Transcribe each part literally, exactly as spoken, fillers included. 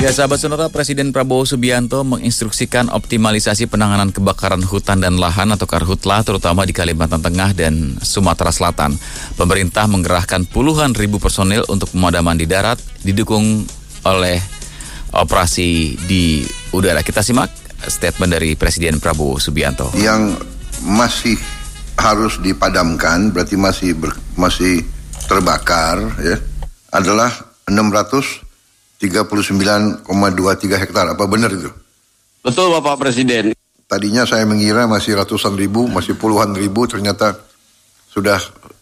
Ya, sahabat Sonora, Presiden Prabowo Subianto menginstruksikan optimalisasi penanganan kebakaran hutan dan lahan atau Karhutla, terutama di Kalimantan Tengah dan Sumatera Selatan. Pemerintah menggerahkan puluhan ribu personil untuk pemadaman di darat, didukung oleh operasi di udara. Kita simak statement dari Presiden Prabowo Subianto. Yang masih harus dipadamkan, berarti masih ber, masih terbakar, ya, adalah enam ratus tiga puluh sembilan koma dua tiga hektar. Apa benar itu? Betul, Bapak Presiden. Tadinya saya mengira masih ratusan ribu, masih puluhan ribu, ternyata sudah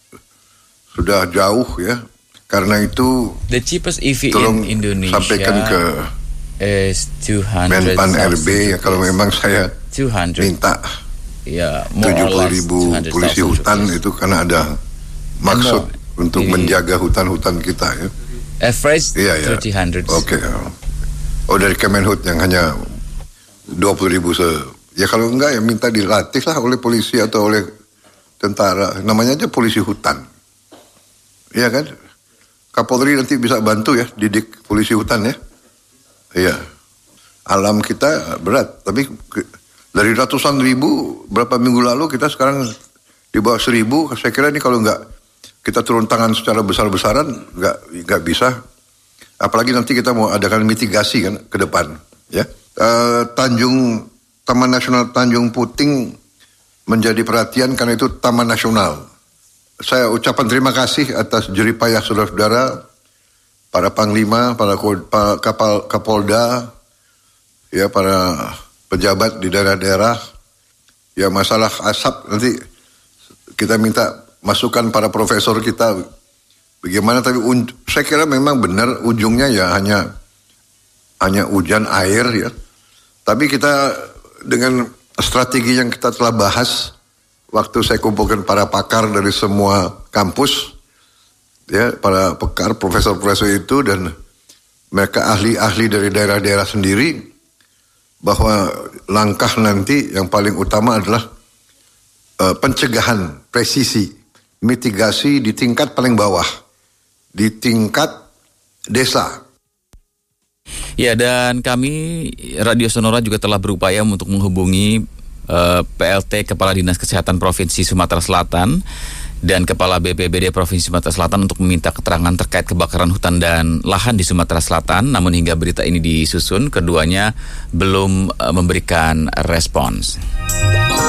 sudah jauh, ya. Karena itu The cheapest E V tolong in Indonesia sampaikan ke is two hundred Menpan R B, ya, kalau memang saya two hundred minta ya, tujuh puluh ribu polisi hutan rupees. Itu karena ada maksud untuk ini menjaga hutan-hutan kita, ya. Average iya, iya. tiga ratus. Oke. Okay. Oh, dari Kemenhut yang hanya dua puluh ribu se. Ya kalau enggak ya minta dilatih lah oleh polisi atau oleh tentara. Namanya aja polisi hutan. Iya kan? Kapolri nanti bisa bantu ya, didik polisi hutan, ya. Iya. Alam kita berat, tapi dari ratusan ribu berapa minggu lalu kita sekarang di bawah seribu. Saya kira ini kalau enggak kita turun tangan secara besar-besaran, nggak nggak bisa. Apalagi nanti kita mau adakan mitigasi kan ke depan, ya. E, Tanjung Taman Nasional Tanjung Puting menjadi perhatian karena itu taman nasional. Saya ucapkan terima kasih atas jeripayah saudara-saudara, para panglima, para kapal Kapolda, ya, para pejabat di daerah-daerah. Ya, masalah asap nanti kita minta masukan para profesor kita bagaimana, tapi un- saya kira memang benar ujungnya ya hanya hanya hujan air, ya. Tapi kita dengan strategi yang kita telah bahas waktu saya kumpulkan para pakar dari semua kampus, ya, para pakar profesor-profesor itu dan mereka ahli-ahli dari daerah-daerah sendiri, bahwa langkah nanti yang paling utama adalah uh, pencegahan presisi, mitigasi di tingkat paling bawah, di tingkat desa. Ya, dan kami Radio Sonora juga telah berupaya untuk menghubungi uh, P L T Kepala Dinas Kesehatan Provinsi Sumatera Selatan dan Kepala B P B D Provinsi Sumatera Selatan untuk meminta keterangan terkait kebakaran hutan dan lahan di Sumatera Selatan. Namun hingga berita ini disusun, keduanya belum uh, memberikan respons.